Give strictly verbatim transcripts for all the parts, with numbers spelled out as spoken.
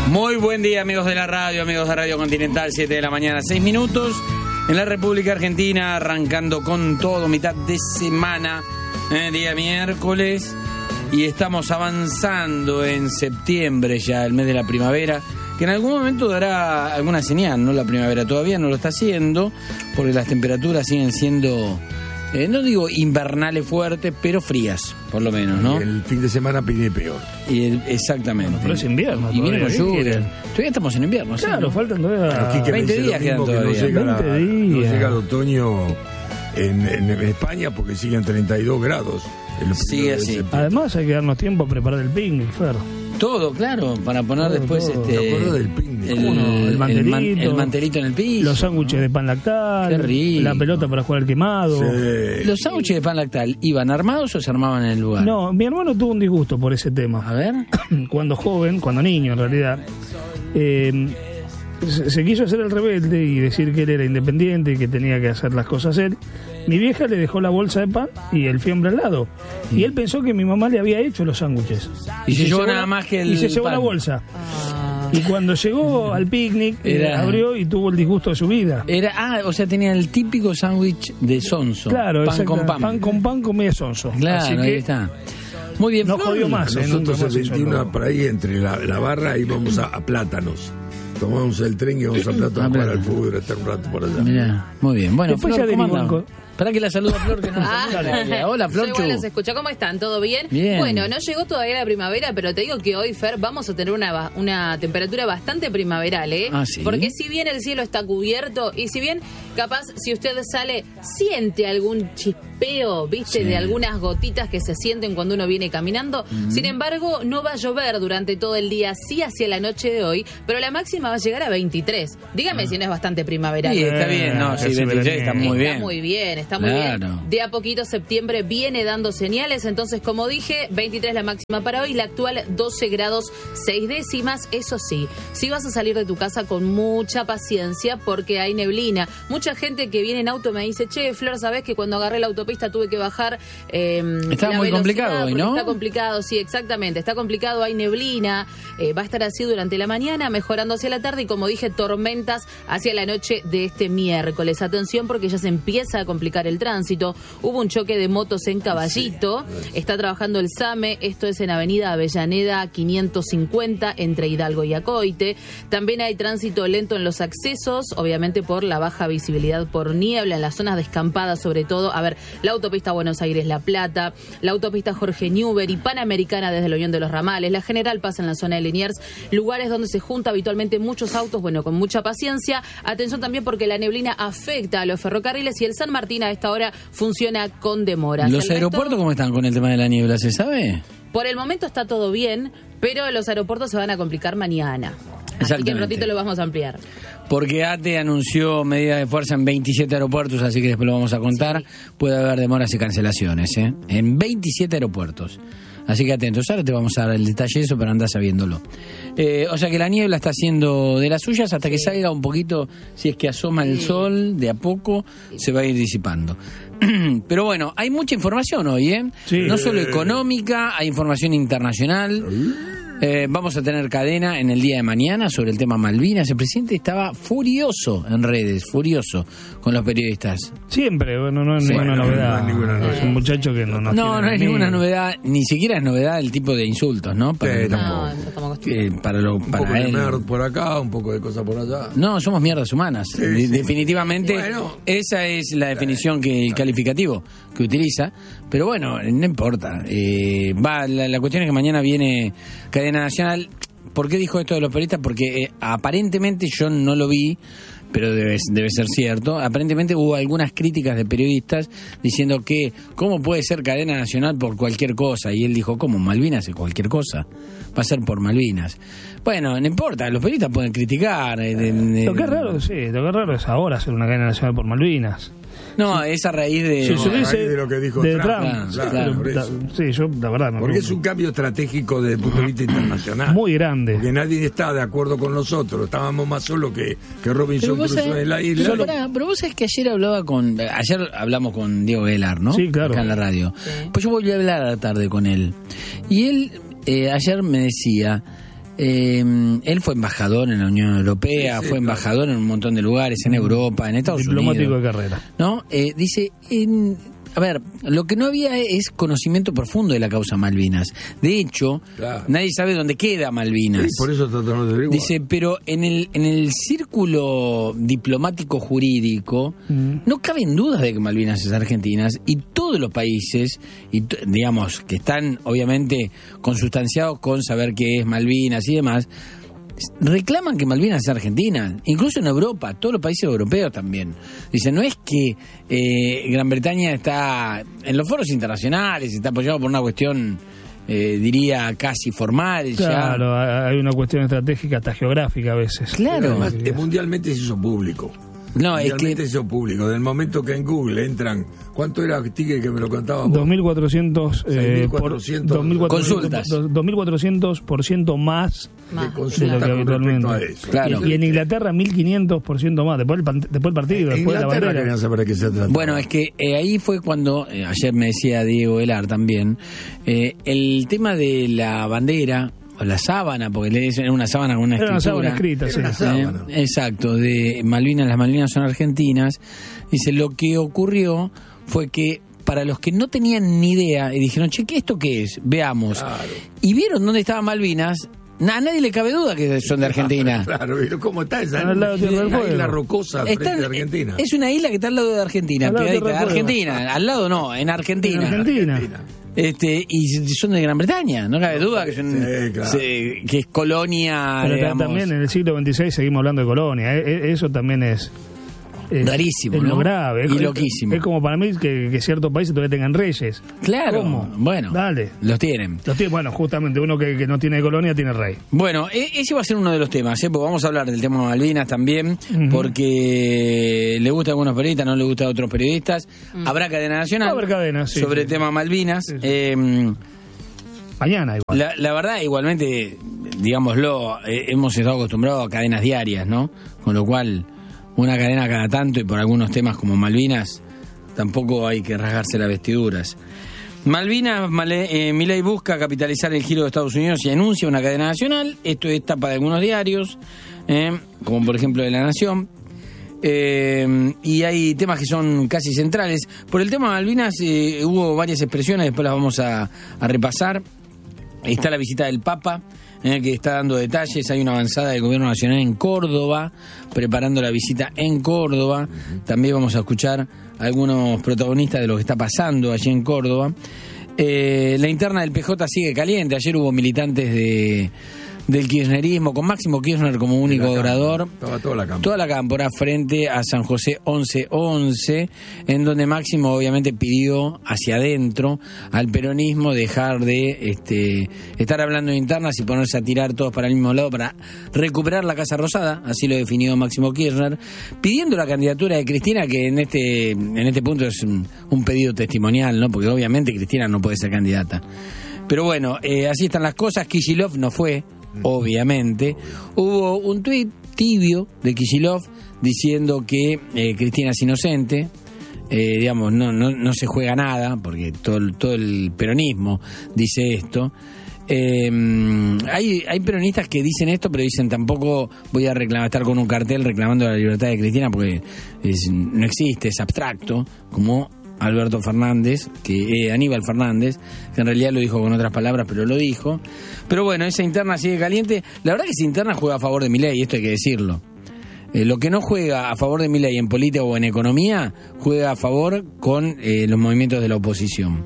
Muy buen día, amigos de la radio, amigos de Radio Continental, siete de la mañana, seis minutos. En la República Argentina, arrancando con todo, mitad de semana, eh, día miércoles. Y estamos avanzando en septiembre ya, el mes de la primavera, que en algún momento dará alguna señal, ¿no? La primavera todavía no lo está haciendo, porque las temperaturas siguen siendo... Eh, no digo invernales fuertes, pero frías, por lo menos, ¿no? El fin de semana viene peor. Y el, exactamente. Bueno, pero es invierno. Y viene con todavía, lluvia. Todavía estamos en invierno, ¿sí? Claro, faltan todavía veinte días quedan todavía. No llega, la, veinte días. no llega el otoño en, en España porque siguen treinta y dos grados. Sigue así. Además hay que darnos tiempo a preparar el picnic, Fer. Todo, claro, para poner Todo, después todo. este ¿Te acuerdas del picnic? el, No, el el, mantelito, man, el mantelito en el piso. Los sándwiches de pan lactal. Qué rico. La pelota para jugar al quemado. Sí. ¿Los sándwiches de pan lactal iban armados o se armaban en el lugar? No, mi hermano tuvo un disgusto por ese tema. A ver. Cuando joven, cuando niño en realidad, eh, se, se quiso hacer el rebelde y decir que él era independiente y que tenía que hacer las cosas él. Mi vieja le dejó la bolsa de pan y el fiambre al lado. Y él pensó que mi mamá le había hecho los sándwiches. Y, y se, se llevó nada más que el Y se llevó pan. la bolsa. Y cuando llegó al picnic, Era... eh, abrió y tuvo el disgusto de su vida. Era, ah, o sea, tenía el típico sándwich de sonso. Claro, pan con pan. Pan con pan comía sonso. Claro, Así que ahí está. Muy bien. no Flor. jodió más. eh, Nosotros nunca el más hizo veintiuno algo. por ahí entre la, la barra íbamos a, a Plátanos. Tomamos el tren y vamos a Plátanos A para Plátanos. el fútbol, estar un rato por allá. Mirá, muy bien. Bueno, Después Flor, ya ¿cómo derivó en andamos? co- Para que la saluda Flor, que no nos Ah, saluda. Hola, Flor. yo igual los escucho. ¿Cómo están? ¿Todo bien? Bien. Bueno, no llegó todavía la primavera, pero te digo que hoy, Fer, vamos a tener una, ba- una temperatura bastante primaveral, ¿eh? Ah, ¿sí? Porque si bien el cielo está cubierto y si bien, capaz, si usted sale, siente algún chispeo, ¿viste? Sí. De algunas gotitas que se sienten cuando uno viene caminando. Mm. Sin embargo, no va a llover durante todo el día, sí hacia la noche de hoy, pero la máxima va a llegar a veintitrés. Dígame si no es bastante primaveral. Sí, está bien, no, sí, Casi veintitrés está veraniego. muy bien. Está muy bien, está muy Claro. bien. De a poquito septiembre viene dando señales, entonces como dije, veintitrés la máxima para hoy, la actual doce grados seis décimas. Eso sí, si vas a salir de tu casa con mucha paciencia porque hay neblina. Mucha gente que viene en auto me dice, che, Flor, ¿sabés que cuando agarré la autopista tuve que bajar eh, Estaba la muy velocidad complicado hoy, porque ¿no? Está complicado, sí, exactamente, está complicado, hay neblina, eh, va a estar así durante la mañana, mejorando hacia la tarde y como dije, tormentas hacia la noche de este miércoles. Atención porque ya se empieza a complicar el tránsito. Hubo un choque de motos en Caballito, está trabajando el SAME, esto es en Avenida Avellaneda quinientos cincuenta entre Hidalgo y Acoite. También hay tránsito lento en los accesos, obviamente por la baja visibilidad por niebla en las zonas descampadas sobre todo. A ver, la autopista Buenos Aires-La Plata, la autopista Jorge Newbery, Panamericana desde la Unión de los Ramales, la General Paz en la zona de Liniers, lugares donde se junta habitualmente muchos autos, bueno, con mucha paciencia. Atención también porque la neblina afecta a los ferrocarriles y el San Martín a esta hora funciona con demoras. ¿Los El aeropuertos resto, cómo están con el tema de la niebla, se sabe? por el momento está todo bien, pero los aeropuertos se van a complicar mañana. Así que en Exactamente. un ratito lo vamos a ampliar. Porque ATE anunció medidas de fuerza en veintisiete aeropuertos, así que después lo vamos a contar. Puede haber demoras y cancelaciones, ¿eh? En veintisiete aeropuertos. Así que atentos, ahora te vamos a dar el detalle de eso, pero andá sabiéndolo. Eh, o sea que la niebla está haciendo de las suyas hasta que salga un poquito, si es que asoma el sol, de a poco se va a ir disipando. Pero bueno, hay mucha información hoy, ¿eh? Sí. No solo económica, hay información internacional. Eh, vamos a tener cadena en el día de mañana sobre el tema Malvinas. El presidente estaba furioso en redes, furioso con los periodistas. Siempre, bueno, no es Sí, ninguna no, novedad. no es ninguna novedad. Es un muchacho que no nos No, tiene no es ni- ninguna novedad, ni siquiera es novedad el tipo de insultos, ¿no? Para, Sí, el- tampoco. No, no estamos acostumbrados. eh, para lo, Un para poco de él. nerd por acá, un poco de cosa por allá. No, somos mierdas humanas. Sí, De- sí. Definitivamente, Bueno. esa es la definición que el calificativo que utiliza. Pero bueno, no importa. Eh, va, la, la cuestión es que mañana viene cadena nacional. ¿Por qué dijo esto de los periodistas? Porque eh, aparentemente yo no lo vi, pero debe, debe ser cierto. Aparentemente hubo algunas críticas de periodistas diciendo que cómo puede ser cadena nacional por cualquier cosa. Y él dijo, ¿cómo? Malvinas es cualquier cosa. Va a ser por Malvinas. Bueno, no importa, los periodistas pueden criticar. eh, de- de- Lo que es raro, sí, lo que es raro es ahora hacer una cadena nacional por Malvinas. No, es a raíz de... Si no, se a raíz dice de lo que dijo de Trump. Trump, Claro, pero por la- eso. sí, yo la verdad no. Porque es un cambio estratégico desde el punto de vista internacional. muy grande. Porque nadie está de acuerdo con nosotros. Estábamos más solos que, que Pero Robinson vos Crusoe sabés- en la isla. pero, pará, pero vos sabés que ayer hablaba con... Ayer hablamos con Diego Velar, ¿no? Sí, claro. Acá en la radio. Sí. Pues yo volví a hablar a la tarde con él. Y él eh, ayer me decía... Eh, él fue embajador en la Unión Europea, Sí, sí, fue claro. embajador en un montón de lugares, en Europa, en Estados Diplomático Unidos. de carrera. ¿No? Eh, dice, en, a ver, lo que no había es conocimiento profundo de la causa Malvinas. De hecho, Claro. nadie sabe dónde queda Malvinas. Sí, por eso tratamos de averiguar. Dice, pero en el en el círculo diplomático jurídico Mm. no caben dudas de que Malvinas es Argentina, y todos los países, y t- digamos, que están obviamente consustanciados con saber qué es Malvinas y demás, reclaman que Malvinas es Argentina, incluso en Europa, todos los países europeos también. Dice, no es que eh, Gran Bretaña está en los foros internacionales, está apoyado por una cuestión, eh, diría, casi formal. Claro, ya. hay una cuestión estratégica hasta geográfica a veces. Claro. Además, eh, mundialmente se hizo público. No, es mundialmente que se hizo público. Del momento que en Google entran, ¿cuánto era Tigre que me lo contaba vos? dos mil cuatrocientos eh, por- seis mil cuatrocientos dos mil cuatrocientos Consultas. dos mil cuatrocientos por ciento más de Más. de lo consulta que con habitualmente. respecto a eso. Claro. Y, y en Inglaterra mil quinientos por ciento más, después del, pan- después del partido, En después de la Inglaterra bandera. querían saber de qué se trata. Bueno, es que eh, ahí fue cuando, eh, ayer me decía Diego Velar también, eh, el tema de la bandera, o la sábana, porque le dicen era una sábana con una Era una escritura. sábana escrita, Era sí. una sábana. Eh, exacto, de Malvinas, las Malvinas son argentinas. Dice, lo que ocurrió fue que para los que no tenían ni idea, y dijeron, che, ¿qué esto qué es? Veamos. Claro. Y vieron dónde estaban Malvinas. Na- a nadie le cabe duda que son de Argentina. Claro, pero ¿cómo está esa Al lado de Tierra del una Fuego. isla rocosa frente Están- a Argentina? Es una isla que está al lado de Argentina, Al lado de pegadita, Tierra del Fuego. Argentina, al lado no, en Argentina. En Argentina. Argentina. Este, y son de Gran Bretaña, no cabe duda que son, Sí, claro. se- que es colonia, Pero ta- digamos, también en el siglo veintiséis seguimos hablando de colonia. E- e- eso también es... es Rarísimo, es lo ¿no? grave. Es- Y es- loquísimo. Es como para mí que, que ciertos países todavía tengan reyes. Claro, ¿Cómo? bueno, Dale. los tienen. Los tiene- bueno, justamente uno que, que no tiene colonia tiene rey. Bueno, e- ese va a ser uno de los temas, ¿eh? Porque vamos a hablar del tema Malvinas también, porque le gusta a algunos periodistas, no le gusta a otros periodistas. Habrá cadena nacional Va a haber cadena, sí, sobre sí. el tema Malvinas. Sí, sí. Eh, Mañana igual. La, la verdad, igualmente, digámoslo, eh, hemos estado acostumbrados a cadenas diarias, ¿no? Con lo cual, una cadena cada tanto y por algunos temas como Malvinas, tampoco hay que rasgarse las vestiduras. Malvinas, Male- eh, Milei busca capitalizar el giro de Estados Unidos y anuncia una cadena nacional. Esto es tapa de algunos diarios, eh, como por ejemplo de La Nación. Eh, y hay temas que son casi centrales. Por el tema Malvinas eh, hubo varias expresiones, después las vamos a, a repasar. Está la visita del Papa, en el que está dando detalles. Hay una avanzada del Gobierno Nacional en Córdoba, preparando la visita en Córdoba. También vamos a escuchar a algunos protagonistas de lo que está pasando allí en Córdoba. Eh, la interna del P J sigue caliente. Ayer hubo militantes de del kirchnerismo, con Máximo Kirchner como único De la cámpora. orador. Estaba toda la cámpora. Toda la cámpora frente a San José once once, en donde Máximo obviamente pidió hacia adentro al peronismo dejar de este, estar hablando de internas y ponerse a tirar todos para el mismo lado para recuperar la Casa Rosada, así lo definió Máximo Kirchner, pidiendo la candidatura de Cristina, que en este, en este punto es un, un pedido testimonial, ¿no? Porque obviamente Cristina no puede ser candidata. Pero bueno, eh, así están las cosas. Kicillof no fue, obviamente. Hubo un tuit tibio de Kicillof diciendo que eh, Cristina es inocente. Eh, digamos, no, no, no se juega nada, porque todo, el- todo el peronismo dice esto. Eh, hay, hay peronistas que dicen esto, pero dicen tampoco voy a reclamar, estar con un cartel reclamando la libertad de Cristina, porque es- no existe, es abstracto, como Alberto Fernández, que eh, Aníbal Fernández, que en realidad lo dijo con otras palabras, pero lo dijo. Pero bueno, esa interna sigue caliente. La verdad que esa interna juega a favor de Milei, esto hay que decirlo. Eh, lo que no juega a favor de Milei en política o en economía, juega a favor con eh, los movimientos de la oposición.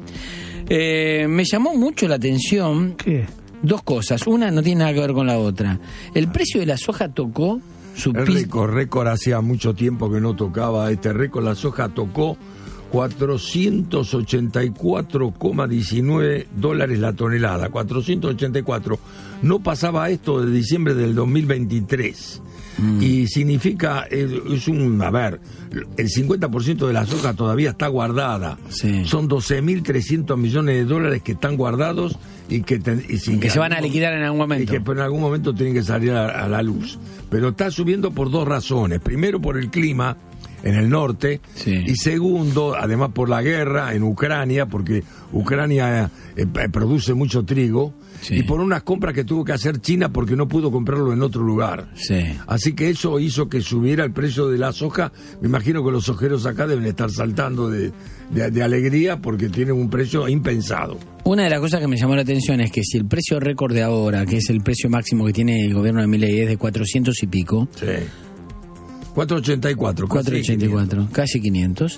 Eh, me llamó mucho la atención ¿Qué? dos cosas. Una no tiene nada que ver con la otra. El precio de la soja tocó su El piso. récord, récord hacía mucho tiempo que no tocaba este récord. La soja tocó cuatrocientos ochenta y cuatro coma diecinueve dólares la tonelada. cuatrocientos ochenta y cuatro. No pasaba esto de diciembre del dos mil veintitrés. Mm. Y significa, es, es un, a ver, el cincuenta por ciento de la soja todavía está guardada. Sí. Son doce mil trescientos millones de dólares que están guardados y que, te, y sin que se van a liquidar en algún momento. Y que en algún momento tienen que salir a, a la luz. Pero está subiendo por dos razones. Primero, por el clima. en el norte, Sí. y segundo, además por la guerra en Ucrania, porque Ucrania eh, produce mucho trigo, Sí. y por unas compras que tuvo que hacer China porque no pudo comprarlo en otro lugar. Sí. Así que eso hizo que subiera el precio de la soja. Me imagino que los sojeros acá deben estar saltando de, de, de alegría porque tienen un precio impensado. Una de las cosas que me llamó la atención es que si el precio récord de ahora, que es el precio máximo que tiene el gobierno de Milei, es de cuatrocientos y pico, Sí. cuatrocientos ochenta y cuatro. cuatrocientos ochenta y cuatro, casi quinientos,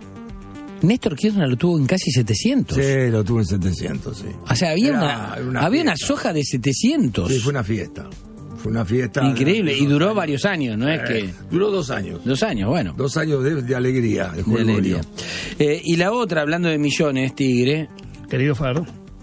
Néstor Kirchner lo tuvo en casi setecientos. Sí, lo tuvo en setecientos, sí. O sea, había, Era una, una había una fiesta. soja de setecientos. Sí, fue una fiesta. Fue una fiesta. Increíble, de- y duró varios años, ¿no es Eh, que...? Duró dos años. Dos años, bueno. Dos años de, de alegría, de de jolgorio. alegría. Eh, y la otra, hablando de millones, Tigre, Querido Fer.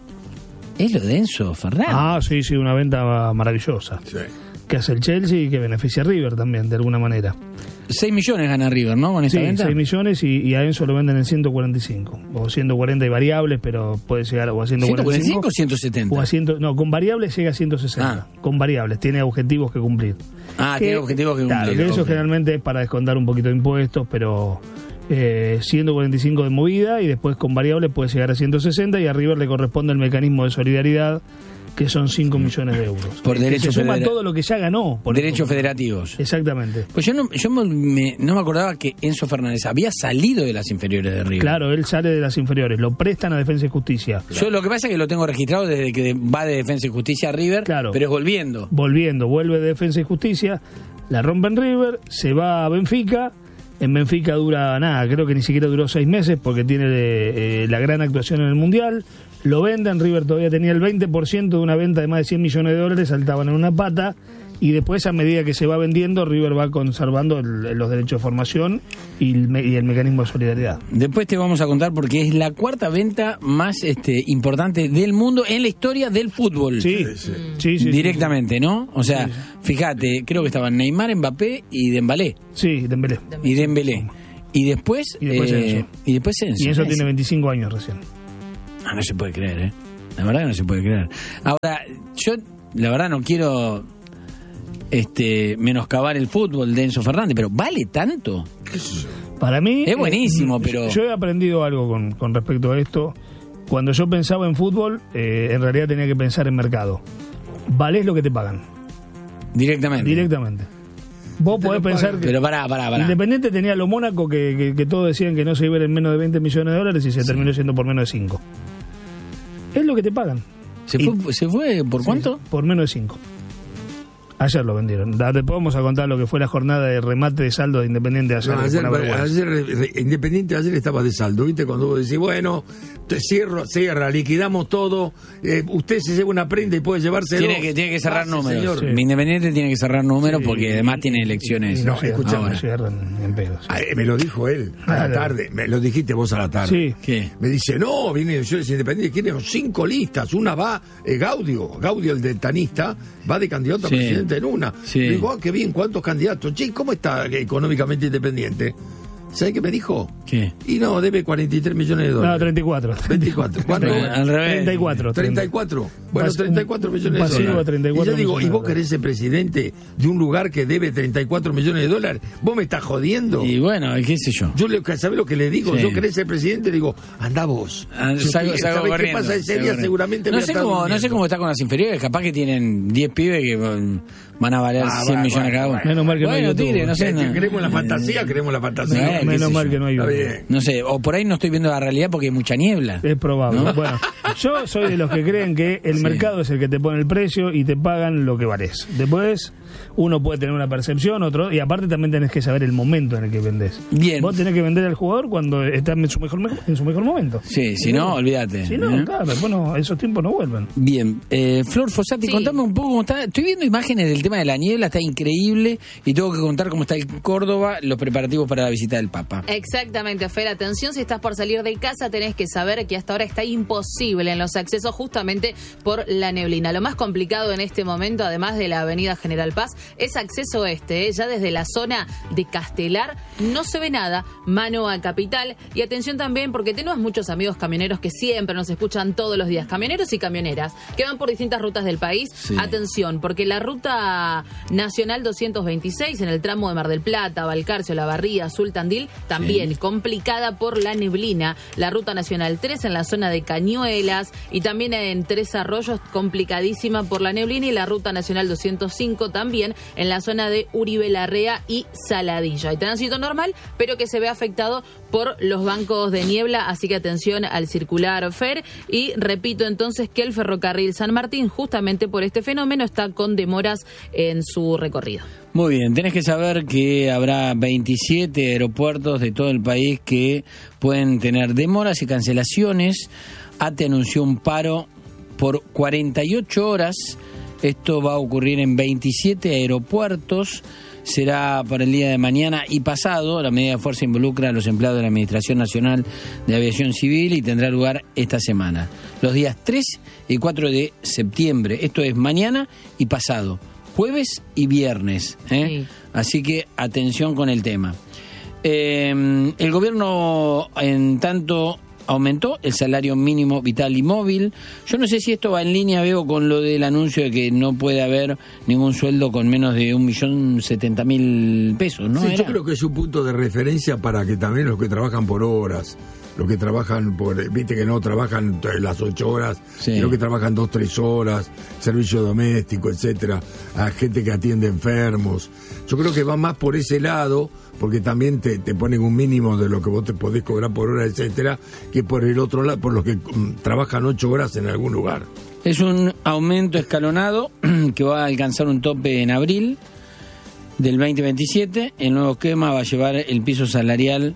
es lo de Enzo Fernández. Ah, sí, sí, una venta maravillosa. Sí. Que hace el Chelsea y que beneficia a River también, de alguna manera. seis millones gana River, ¿no? Con esta Sí, venta. seis millones y, y a Enzo lo venden en ciento cuarenta y cinco. O ciento cuarenta y variables, pero puede llegar o a ciento ¿ciento cuarenta y cuarenta y cinco cinco. o ciento setenta? O a cien, no, con variables llega a ciento sesenta. Ah. Con variables, tiene objetivos que cumplir. Ah, tiene objetivos que Claro, cumplir. que eso Ok. generalmente es para descontar un poquito de impuestos, pero eh, ciento cuarenta y cinco de movida y después con variables puede llegar a ciento sesenta y a River le corresponde el mecanismo de solidaridad, que son cinco millones de euros. Por Que derecho se suma federa- todo lo que ya ganó. Por Derechos eso. federativos. Exactamente. Pues yo no, yo me, no me acordaba que Enzo Fernández había salido de las inferiores de River. Claro, él sale de las inferiores, lo prestan a Defensa y Justicia. Yo lo que pasa es que lo tengo registrado desde que va de Defensa y Justicia a River, Claro. pero es volviendo. Volviendo, vuelve de Defensa y Justicia, la rompe en River, se va a Benfica. En Benfica dura nada, creo que ni siquiera duró seis meses porque tiene eh, la gran actuación en el Mundial. Lo venden, River todavía tenía el veinte por ciento de una venta de más de cien millones de dólares, saltaban en una pata. Y después, a medida que se va vendiendo, River va conservando el- los derechos de formación y el, me- y el mecanismo de solidaridad. Después te vamos a contar porque es la cuarta venta más este, importante del mundo en la historia del fútbol. Sí, sí, sí. sí, Directamente, ¿no? O sea, fíjate, creo que estaban Neymar, Mbappé y Dembélé. Sí, sí, Dembélé. Y Dembélé. Y después... Y después eh, Enzo. Y después Enzo. Y eso Messi. tiene veinticinco años recién. Ah, no se puede creer, ¿eh? La verdad que no se puede creer. Ahora, yo la verdad no quiero este menoscabar el fútbol de Enzo Fernández, pero ¿vale tanto? Para mí... Es buenísimo, eh, pero- Yo he aprendido algo con, con respecto a esto. Cuando yo pensaba en fútbol, eh, en realidad tenía que pensar en mercado. Valés lo que te pagan. Directamente. Directamente. Vos Te podés lo pensar pagan. que... Pero pará, pará, pará. Independiente tenía lo Mónaco que, que, que todos decían que no se iba a ver en menos de veinte millones de dólares y se terminó siendo por menos de cinco. Es lo que te pagan. ¿Se Y- fue, ¿Se fue por cuánto? Por menos de cinco. Ayer lo vendieron. Da- Después vamos a contar lo que fue la jornada de remate de saldo de Independiente ayer. No, que fue ayer, una vergüenza. ayer, re- Independiente ayer estaba de saldo, ¿viste? Cuando vos decís, bueno, te cierro, cierra, liquidamos todo, eh, usted se lleva una prenda y puede llevarse Tiene que, tiene que cerrar números. señor. Sí. Mi Independiente tiene que cerrar números Sí. porque además tiene elecciones. No, Sí, escuchame. no cierran en pedo, sí. Ah, eh, me lo dijo él a la Claro. tarde, me lo dijiste vos a la tarde. Sí. ¿Qué? Me dice, no, viene yo es Independiente, tiene cinco listas, una va eh, Gaudio, Gaudio el del tanista, va de candidato Sí. a presidente en una. Sí. Le digo, ah, qué bien, ¿cuántos candidatos? Che, ¿cómo está eh, económicamente Independiente? ¿Sabes qué me dijo? ¿Qué? Y no, debe cuarenta y tres millones de No, dólares. treinta y cuatro. veinticuatro. ¿Cuánto? Bueno, al revés. treinta y cuatro. treinta y cuatro. Bueno, Pas- treinta y cuatro un millones de pasivo dólares. a treinta y cuatro y yo digo, millones ¿y de vos dólares. querés ser presidente de un lugar que debe treinta y cuatro millones de dólares? ¿Vos me estás jodiendo? Y bueno, qué sé yo. Yo, le, ¿sabés lo que le digo? Sí. Yo querés ser presidente, le digo, anda vos. Ah, Si salgo- usted- salgo ¿sabés qué corriendo, pasa ese salgo día? corriendo. Seguramente no voy a sé estar cómo no sé durmiendo. cómo está con las inferiores, capaz que tienen diez pibes que mm, van a valer Ah, cien bueno, millones bueno, cada uno. bueno. Menos mal que no hay bueno, YouTube. Tigre, no sé. Eh, no. ¿Queremos la fantasía? ¿Queremos la fantasía? Eh, qué Menos sé mal yo. que no hay Está uno. bien. No sé, o por ahí no estoy viendo la realidad porque hay mucha niebla. Es probable. ¿No? Bueno, yo soy de los que creen que el Sí. mercado es el que te pone el precio y te pagan lo que vales. Después, uno puede tener una percepción, otro, y aparte también tenés que saber el momento en el que vendés. Bien. Vos tenés que vender al jugador cuando está en su mejor, en su mejor momento. Sí, si no, olvídate. Si no, ¿eh? claro, después no, esos tiempos no vuelven. Bien, eh, Flor Fossati, Sí. contame un poco cómo está. Estoy viendo imágenes del tema de la niebla, está increíble y tengo que contar cómo está el Córdoba, los preparativos para la visita del Papa. Exactamente, Fer. Atención, si estás por salir de casa, tenés que saber que hasta ahora está imposible en los accesos justamente por la neblina. Lo más complicado en este momento, además de la avenida General Paz, es acceso este. ¿eh? Ya desde la zona de Castelar no se ve nada, mano a Capital. Y atención también, porque tenemos muchos amigos camioneros que siempre nos escuchan todos los días. Camioneros y camioneras que van por distintas rutas del país. Sí. Atención, porque la ruta ruta nacional doscientos veintiséis en el tramo de Mar del Plata, Balcarce, La Barría, Azul, Tandil, también sí. complicada por la neblina. La ruta nacional tres en la zona de Cañuelas y también en Tres Arroyos, complicadísima por la neblina, y la ruta nacional doscientos cinco también en la zona de Uribe Larrea y Saladillo. Hay tránsito normal, pero que se ve afectado por los bancos de niebla, así que atención al circular Fer. Y repito entonces que el ferrocarril San Martín, justamente por este fenómeno, está con demoras en su recorrido. Muy bien, tenés que saber que habrá veintisiete aeropuertos de todo el país que pueden tener demoras y cancelaciones. ATE anunció un paro por cuarenta y ocho horas. Esto va a ocurrir en veintisiete aeropuertos. Será para el día de mañana y pasado. La medida de fuerza involucra a los empleados de la Administración Nacional de Aviación Civil y tendrá lugar esta semana, los días tres y cuatro de septiembre. Esto es mañana y pasado, jueves y viernes, ¿eh? Sí. Así que atención con el tema. Eh, el gobierno, en tanto, aumentó el salario mínimo vital y móvil. Yo no sé si esto va en línea, veo, con lo del anuncio de que no puede haber ningún sueldo con menos de un millón setenta mil pesos, ¿no? Sí, yo creo que es un punto de referencia para que también los que trabajan por horas, los que trabajan por, viste que no trabajan las ocho horas, sí. los que trabajan dos, tres horas, servicio doméstico, etcétera, a gente que atiende enfermos. Yo creo que va más por ese lado, porque también te, te ponen un mínimo de lo que vos te podés cobrar por hora, etcétera, que por el otro lado, por los que um, trabajan ocho horas en algún lugar. Es un aumento escalonado que va a alcanzar un tope en abril del veinte veintisiete. El nuevo esquema va a llevar el piso salarial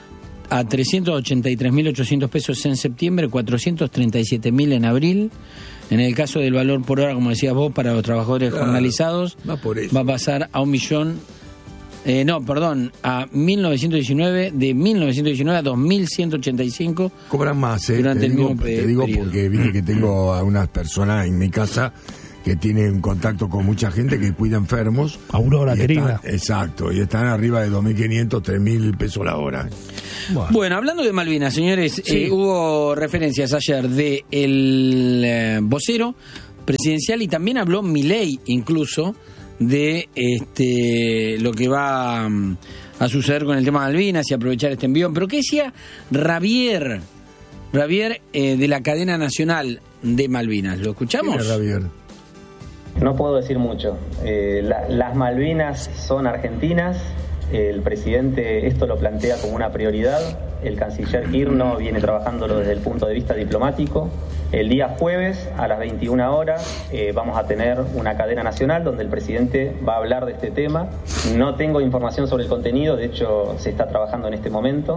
a trescientos ochenta y tres mil ochocientos pesos en septiembre, cuatrocientos treinta y siete mil en abril. En el caso del valor por hora, como decías vos, para los trabajadores claro, jornalizados, va, por eso. va a pasar a un millón, eh, no, perdón, a mil novecientos diecinueve, de mil novecientos diecinueve a dos mil ciento ochenta y cinco. Cobran más, eh, durante te el digo, mismo te digo periodo. Porque viste que tengo a unas personas en mi casa que tienen contacto con mucha gente que cuida enfermos. Aurora, querida. Están, exacto, y están arriba de dos mil quinientos, tres mil pesos la hora. Bueno. bueno, hablando de Malvinas, señores, sí. eh, hubo referencias ayer de el eh, vocero presidencial y también habló Milei incluso de este lo que va um, a suceder con el tema de Malvinas y aprovechar este envión. Pero ¿qué decía Javier, Javier eh, de la cadena nacional de Malvinas? ¿Lo escuchamos? ¿Quién es Javier? No puedo decir mucho. Eh, la, las Malvinas son argentinas. El presidente esto lo plantea como una prioridad. El canciller Kirchner viene trabajándolo desde el punto de vista diplomático. El día jueves a las veintiuna horas eh, vamos a tener una cadena nacional donde el presidente va a hablar de este tema. No tengo información sobre el contenido, de hecho se está trabajando en este momento.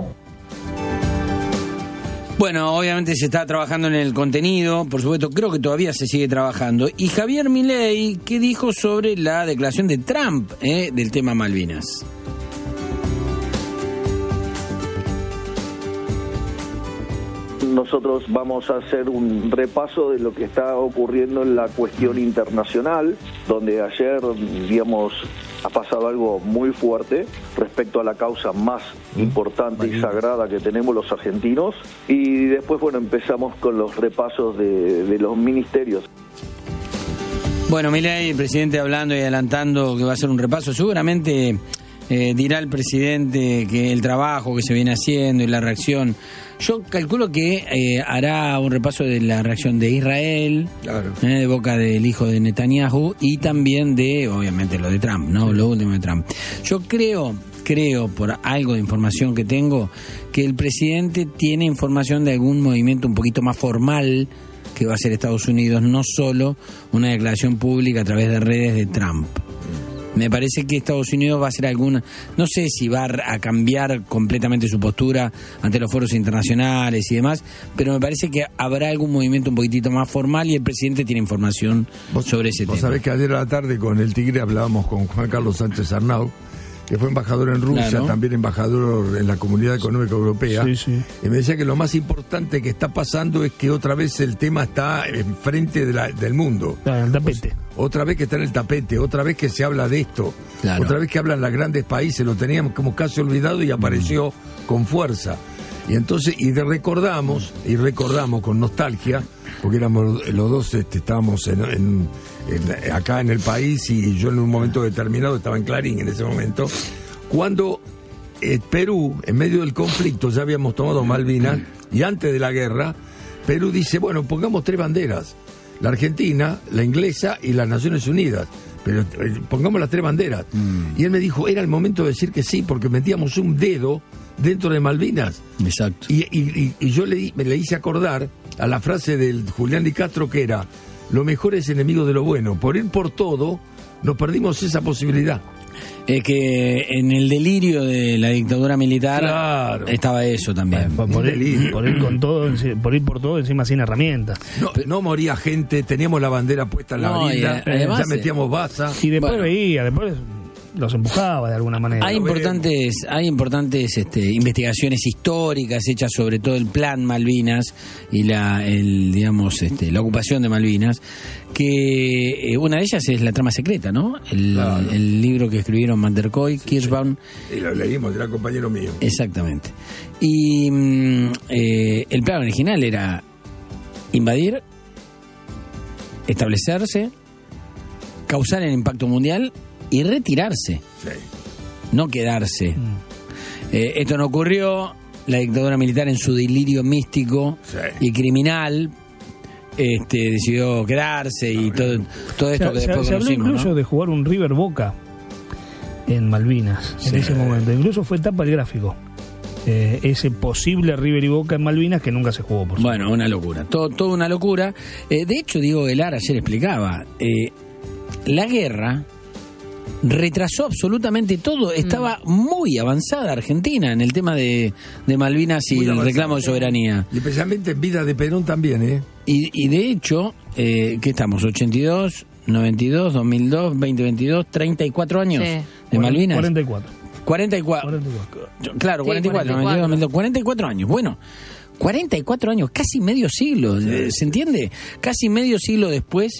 Bueno, obviamente se está trabajando en el contenido, por supuesto, creo que todavía se sigue trabajando. Y Javier Milei, ¿qué dijo sobre la declaración de Trump eh, del tema Malvinas? Nosotros vamos a hacer un repaso de lo que está ocurriendo en la cuestión internacional, donde ayer, digamos, ha pasado algo muy fuerte respecto a la causa más importante y sagrada que tenemos los argentinos. Y después, bueno, empezamos con los repasos de, de los ministerios. Bueno, Milei, el presidente, hablando y adelantando que va a hacer un repaso, seguramente eh, dirá el presidente que el trabajo que se viene haciendo y la reacción. Yo calculo que eh, hará un repaso de la reacción de Israel, claro. eh, de boca del hijo de Netanyahu, y también de, obviamente, lo de Trump, ¿no? Lo último de Trump. Yo creo, creo, por algo de información que tengo, que el presidente tiene información de algún movimiento un poquito más formal que va a hacer Estados Unidos, no solo una declaración pública a través de redes de Trump. Me parece que Estados Unidos va a hacer alguna... No sé si va a cambiar completamente su postura ante los foros internacionales y demás, pero me parece que habrá algún movimiento un poquitito más formal y el presidente tiene información ¿Vos, sobre ese vos tema. Vos sabés que ayer a la tarde con el Tigre hablábamos con Juan Carlos Sánchez Arnau, que fue embajador en Rusia, claro. también embajador en la Comunidad Económica Europea, sí, sí. y me decía que lo más importante que está pasando es que otra vez el tema está enfrente de la, del mundo. Claro, el tapete. O, otra vez que está en el tapete, otra vez que se habla de esto, claro. otra vez que hablan los grandes países, lo teníamos como casi olvidado y apareció mm. con fuerza. Y entonces, y de recordamos, y recordamos con nostalgia, porque éramos los dos, este, estábamos en, en, en, acá en el país, y yo en un momento determinado estaba en Clarín en ese momento, cuando eh, Perú, en medio del conflicto, ya habíamos tomado Malvinas, y antes de la guerra, Perú dice, bueno, pongamos tres banderas, la Argentina, la inglesa y las Naciones Unidas, pero eh, pongamos las tres banderas. Mm. Y él me dijo, era el momento de decir que sí, porque metíamos un dedo dentro de Malvinas. Exacto. Y, y, y yo le, me le hice acordar a la frase del Julián Di Castro, que era, lo mejor es enemigo de lo bueno. Por ir por todo, nos perdimos esa posibilidad. Es que en el delirio de la dictadura militar, claro, estaba eso también. Por, por, ir, por ir con todo, por ir por todo encima sin herramientas. No, no moría gente, teníamos la bandera puesta en la No, vida, y además, ya metíamos baza. Y después Bueno. veía, después los empujaba de alguna manera. Hay importantes, hay importantes este, investigaciones históricas hechas sobre todo el plan Malvinas y la, el, digamos, este, la ocupación de Malvinas, que eh, una de ellas es La trama secreta, ¿no? El, Claro. el libro que escribieron Van der Kooi, Kirschbaum. Y lo leímos, era compañero mío. Exactamente. Y mm, eh, el plan original era invadir, establecerse, causar el impacto mundial y retirarse, Sí. no quedarse. Eh, esto no ocurrió, la dictadura militar en su delirio místico Sí. y criminal este, decidió quedarse y todo, todo esto Se, que se- después se habló conocimos, incluso ¿no? de jugar un River Boca en Malvinas, Sí. en ese momento. Incluso fue tapa el gráfico. Eh, ese posible River y Boca en Malvinas que nunca se jugó, por Bueno, una locura, todo, todo una locura. Eh, de hecho, Diego Velar ayer explicaba, eh, la guerra retrasó absolutamente todo. Estaba muy avanzada Argentina en el tema de, de Malvinas y Muy el avanzada. reclamo de soberanía. Y especialmente en vida de Perón también, ¿eh? Y, y de hecho, eh, ¿qué estamos? ochenta y dos, noventa y dos, dos mil dos, veinte veintidós, treinta y cuatro años Sí. de Malvinas. cuarenta y cuatro. cuarenta y cuatro. cuarenta y cuatro. Claro, Sí, cuarenta y cuatro, noventa y dos, dos mil dos, cuarenta y cuatro años. Bueno, cuarenta y cuatro años, casi medio siglo, eh, ¿se entiende? Casi medio siglo después,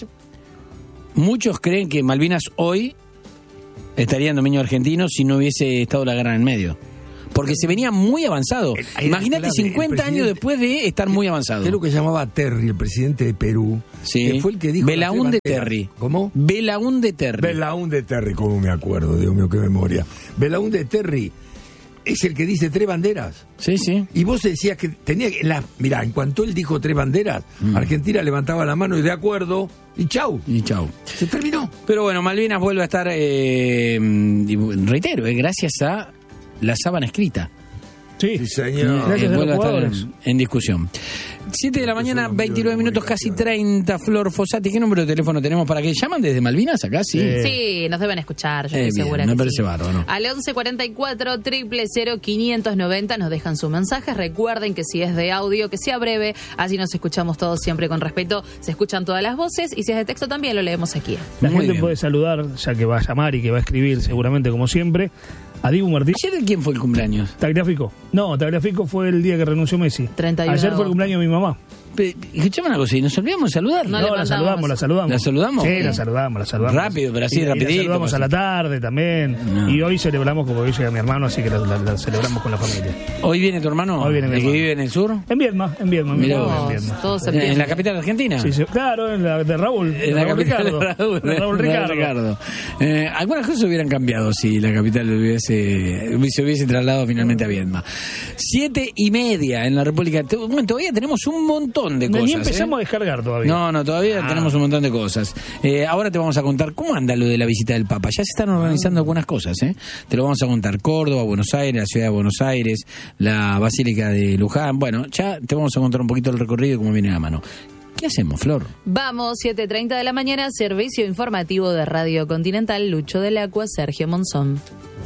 muchos creen que Malvinas hoy estaría en dominio argentino si no hubiese estado la guerra en el medio. Porque se venía muy avanzado. Era Imagínate clave, cincuenta el años presidente- después de estar muy avanzado. ¿Qué es lo que llamaba Terry, el presidente de Perú? Sí. Que fue el que dijo... Belaún las de tres banderas. Terry. ¿Cómo? Belaún de Terry. Belaún de Terry, ¿cómo me acuerdo? Dios mío, qué memoria. Belaún de Terry es el que dice tres banderas. Sí, sí. Y vos decías que tenía que... La, mirá, en cuanto él dijo tres banderas, Argentina levantaba la mano y de acuerdo, y chau. Y chau. Se terminó. Pero bueno, Malvinas vuelve a estar, eh, y reitero, eh, gracias a la sábana escrita. Sí, Sí, señor. Gracias Eh, a los vuelve a estar jugadores. en, en discusión. siete de la mañana, Eso es un veintinueve video de minutos, casi comunicación. treinta. Flor Fossati, ¿qué número de teléfono tenemos para que llaman desde Malvinas acá? Sí. Eh, Sí, nos deben escuchar, yo Eh, estoy bien, segura me que parece sí. bárbaro, ¿no? Al once cuarenta y cuatro, cero cero cero, quinientos noventa nos dejan su mensaje. Recuerden que si es de audio, que sea breve, así nos escuchamos todos siempre con respeto. Se escuchan todas las voces y si es de texto también lo leemos aquí. La Muy gente bien. puede saludar, ya que va a llamar y que va a escribir seguramente como siempre, a Dibu Martínez. ¿Ayer de quién fue el cumpleaños? Tagliafico. No, Tagliafico fue el día que renunció Messi. treinta y uno Ayer de fue el agosto. cumpleaños de mi mamá. Pe- Escuchame una cosa, y nos olvidamos de saludar. No No, le la mandamos. saludamos, la saludamos. ¿La saludamos? Sí, ¿Eh? la saludamos, la saludamos. Rápido, pero así, Y- y rapidito, La saludamos pues. a la tarde también. No. Y hoy celebramos, como hoy llega mi hermano, así que la, la- la celebramos con la familia. ¿Hoy viene tu hermano? Hoy viene mi ¿El que hermano. vive en el sur? En Viedma, en Viedma. mi Mirá hermano vos, en Viedma. Todos ¿En, septiembre. en la capital argentina? Sí, sí, claro, en la de Raúl. En la Raúl capital Ricardo. de Raúl, De Raúl de Ricardo. Eh, algunas cosas hubieran cambiado si la capital hubiese, se hubiese trasladado finalmente a Viedma. Siete y media en la República. Te- Bueno, todavía tenemos un montón de No, cosas. ni empezamos ¿eh? a descargar todavía. No, no, todavía Ah. tenemos un montón de cosas. Eh, ahora te vamos a contar cómo anda lo de la visita del Papa. Ya se están organizando algunas cosas, ¿eh? Te lo vamos a contar. Córdoba, Buenos Aires, la ciudad de Buenos Aires, la Basílica de Luján. Bueno, ya te vamos a contar un poquito el recorrido y cómo viene la mano. ¿Qué hacemos, Flor? Vamos, siete treinta de la mañana, servicio informativo de Radio Continental, Lucho del Acua, Sergio Monzón.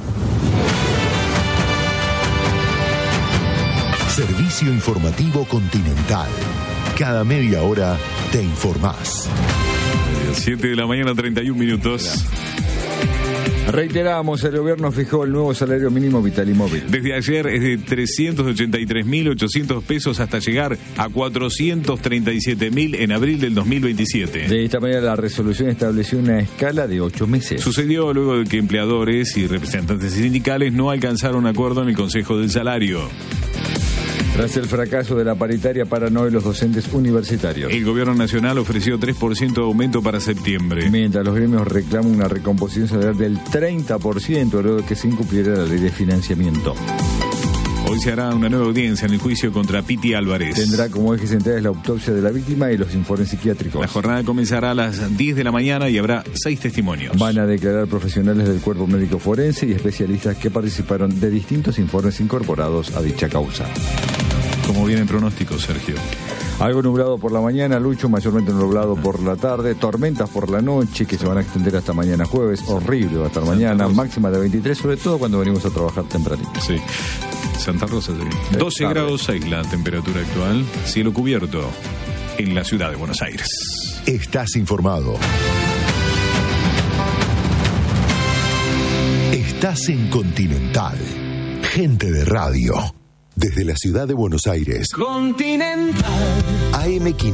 Servicio informativo Continental. Cada media hora te informás. siete de la mañana, treinta y un minutos. Reiteramos, el gobierno fijó el nuevo salario mínimo vital y móvil. Desde ayer es de trescientos ochenta y tres mil ochocientos pesos hasta llegar a cuatrocientos treinta y siete mil en abril del dos mil veintisiete. De esta manera, la resolución estableció una escala de ocho meses. Sucedió luego de que empleadores y representantes sindicales no alcanzaron acuerdo en el Consejo del Salario. Tras el fracaso de la paritaria para no y los docentes universitarios. El gobierno nacional ofreció tres por ciento de aumento para septiembre. Mientras los gremios reclaman una recomposición salarial del treinta por ciento luego de que se incumpliera la ley de financiamiento. Hoy se hará una nueva audiencia en el juicio contra Piti Álvarez. Tendrá como ejes centrales la autopsia de la víctima y los informes psiquiátricos. La jornada comenzará a las diez de la mañana y habrá seis testimonios. Van a declarar profesionales del cuerpo médico forense y especialistas que participaron de distintos informes incorporados a dicha causa. ¿Cómo vienen pronósticos, Sergio? Algo nublado por la mañana, Lucho, mayormente nublado por la tarde, tormentas por la noche que se van a extender hasta mañana jueves, horrible va a estar mañana, máxima de veintitrés, sobre todo cuando venimos a trabajar tempranito. Sí, Santa Rosa, sí. doce grados seis la temperatura actual, cielo cubierto en la ciudad de Buenos Aires. Estás informado. Estás en Continental. Gente de radio. Desde la ciudad de Buenos Aires. Continental. A M quinientos.